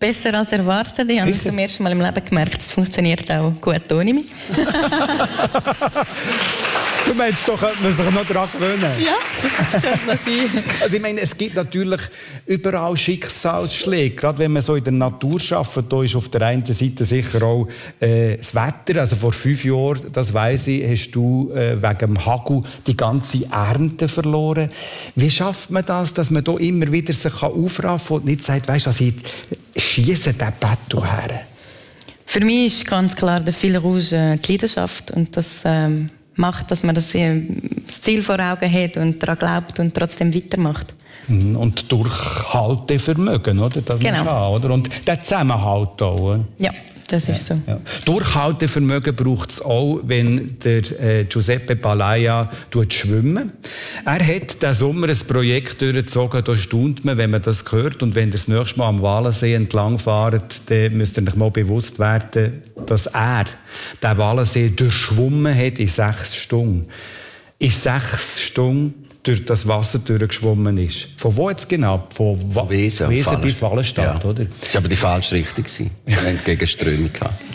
besser als erwartet. Ich habe zum ersten Mal im Leben gemerkt, es funktioniert auch gut ohne mich. Du meinst doch, könnte man sich noch daran gewöhnen? Ja, das könnte sein. Also ich meine, es gibt natürlich überall Schicksalsschläge. Gerade wenn man so in der Natur arbeitet, da ist auf der einen Seite sicher auch das Wetter. Also vor 5 Jahren, das weiss ich, hast du wegen dem Hagel die ganze Ernte verloren. Wie schafft man das, dass man da immer wieder sich aufraffen kann und nicht sagt, weisst du was, ich schiesse den Battle her? Für mich ist ganz klar der Fil Rouge die Leidenschaft und das macht, dass man das Ziel vor Augen hat und daran glaubt und trotzdem weitermacht. Und Durchhaltevermögen, oder? Das genau. Muss haben, oder? Und der Zusammenhalt auch, oder? Ja, das ist so. Ja. Durchhaltevermögen braucht es auch, wenn der Giuseppe Palaia schwimmt. Er hat diesen Sommer ein Projekt durchgezogen, da staunt man, wenn man das hört. Und wenn ihr das nächste Mal am Walensee entlang fahrt, dann müsst ihr euch mal bewusst werden, dass er den Walensee durchschwommen hat in 6 Stunden. In 6 Stunden durch das Wasser durchgeschwommen ist. Von wo jetzt genau? Von Wesen bis Wallenstadt, ja. oder? Das war aber die falsche Richtung. Wir hatten Gegenströmung.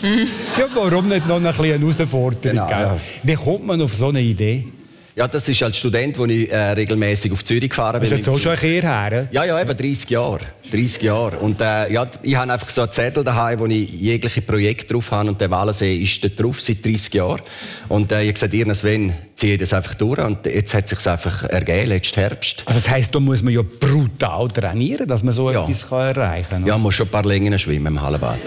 Ja, warum nicht noch eine kleine Herausforderung? Genau, ja. Wie kommt man auf so eine Idee? Ja, das ist als Student, als ich regelmäßig auf Zürich gefahren bin. Das ist jetzt auch schon ein Kehr her? Ja, eben 30 Jahre. 30 Jahre. Und ja, ich habe einfach so einen Zettel daheim, wo ich jegliche Projekte drauf habe. Und der Walensee ist dort drauf seit 30 Jahren. Und ich habe gesagt, irgendwann ziehe ich das einfach durch. Und jetzt hat es sich einfach ergeben, letzten Herbst. Also das heisst, da muss man ja brutal trainieren, dass man so etwas erreichen kann. Ja, man muss schon ein paar Längen schwimmen im Hallenbad.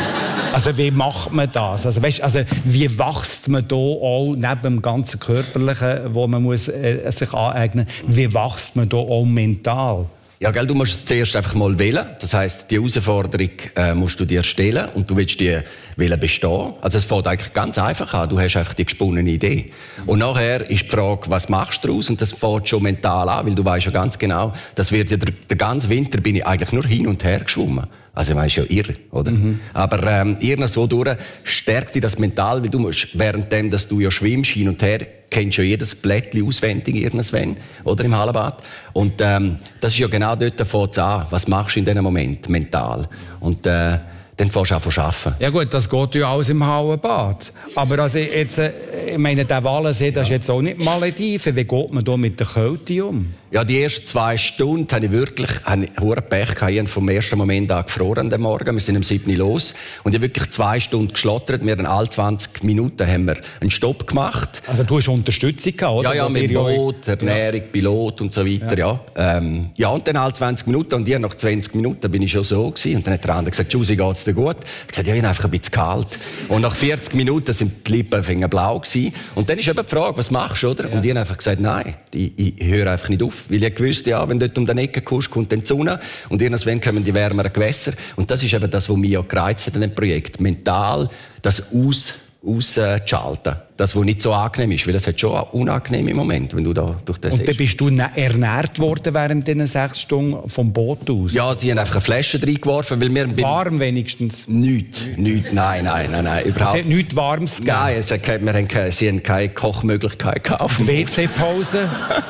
Also wie macht man das? Also, weißt, also wie wächst man da auch neben dem ganzen Körperlichen, wo man muss, sich aneignen muss, wie wächst man da auch mental? Ja, gell, du musst es zuerst einfach mal wählen. Das heisst, die Herausforderung musst du dir stellen und du willst die wollen bestehen. Also es fängt eigentlich ganz einfach an. Du hast einfach die gesponnene Idee. Und nachher ist die Frage, was machst du daraus? Und das fängt schon mental an, weil du weißt ja ganz genau, das wird ja der ganze Winter bin ich eigentlich nur hin und her geschwommen. Also, ich meine, ist ja irre, oder? Aber irgendwo durch stärkt dich das mental, weil du musst, währenddem, dass du ja schwimmst, hin und her, kennst ja jedes Blättchen auswendig irgendwann, oder im Hallenbad. Und das ist ja genau dort, da fängt es an. Was machst du in diesem Moment, mental? Und dann fängst du an zu arbeiten. Ja gut, das geht ja alles im Hallenbad. Aber also jetzt, ich meine, der Walensee, das ist jetzt auch nicht Malediven. Wie geht man da mit der Kälte um? Ja, die ersten 2 Stunden hatte ich wirklich hohen Pech gehabt. Ich habe vom ersten Moment an gefroren den Morgen. Wir sind um 7 Uhr los. Und ich habe wirklich 2 Stunden geschlottert. Wir haben alle 20 Minuten haben wir einen Stopp gemacht. Also du hast Unterstützung gehabt, oder? Ja, mit Boot, Ernährung, Pilot und so weiter, ja. Ja, und dann alle 20 Minuten. Und nach 20 Minuten bin ich schon so gewesen. Und dann hat der andere gesagt, Giussi, geht's dir gut? Ich habe gesagt, ja, ich bin einfach ein bisschen kalt. Und nach 40 Minuten sind die Lippen blau gewesen. Und dann ist eben die Frage, was machst du, oder? Ja. Und ich habe einfach gesagt, nein, ich höre einfach nicht auf. Weil ich gewusst, ja, wenn du dort um den Ecke kommst, kommt dann die Sonne und irgendwann kommen die wärmeren Gewässer. Und das ist eben das, was mich ja gereizt hat in dem Projekt. Mental das auszuschalten. Das, was nicht so angenehm ist. Weil es hat schon unangenehme Momente, wenn du da durch das Und dann bist du ernährt worden während diesen 6 Stunden vom Boot aus? Ja, sie haben einfach eine Flasche reingeworfen, weil wir... Warm wenigstens? Nichts. Nein, überhaupt. Es hat nichts Warmes gegeben? Nein, sie haben keine Kochmöglichkeit gehabt. WC-Pause?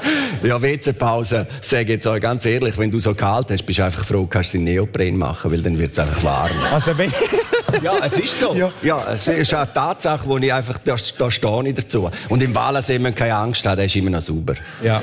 Ja, WC-Pause, sage ich jetzt auch ganz ehrlich, wenn du so kalt hast, bist du einfach froh, kannst du den Neopren machen, weil dann wird es einfach warm. Also wenn... Ja, es ist so. Ja, es ist eine Tatsache, wo ich einfach, da stehe ich dazu. Und im Walensee, wenn man keine Angst hat, der ist immer noch sauber. Ja.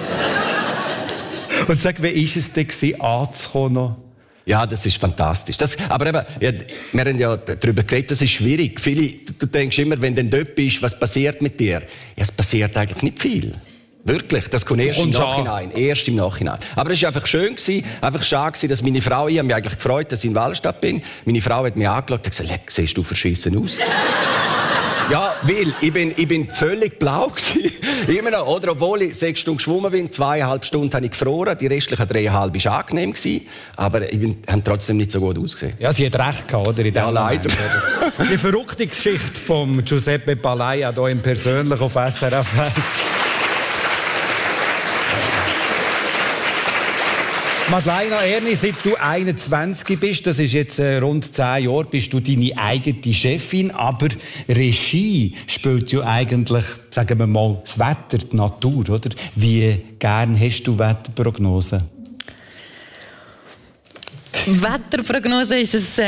Und sag, wie war es denn, anzukommen noch? Ja, das ist fantastisch. Aber eben, ja, wir haben ja darüber geredet, das ist schwierig. Du denkst immer, wenn du dort bist, was passiert mit dir? Ja, es passiert eigentlich nicht viel. Wirklich, das kommt erst im Nachhinein. Aber es war einfach schön, einfach schade, dass meine Frau, ich habe mich eigentlich gefreut, dass ich in Wallenstadt bin. Meine Frau hat mich angeschaut und gesagt, siehst du verschissen aus? Ja, weil ich bin völlig blau gewesen. Immer noch, oder? Obwohl ich 6 Stunden geschwommen bin, 2,5 Stunden habe ich gefroren, die restlichen 3,5 war angenehm gewesen, aber ich habe trotzdem nicht so gut ausgesehen. Ja, sie hat recht gehabt, oder? Ja, leider. Die verrückte Geschichte von Giuseppe Palaia hier im Persönlichen auf SRF 1. Madeleine Erni, seit du 21 bist, das ist jetzt rund 10 Jahre, bist du deine eigene Chefin, aber Regie spielt ja eigentlich, sagen wir mal, das Wetter, die Natur, oder? Wie gern hast du Wetterprognosen? Wetterprognose ist ein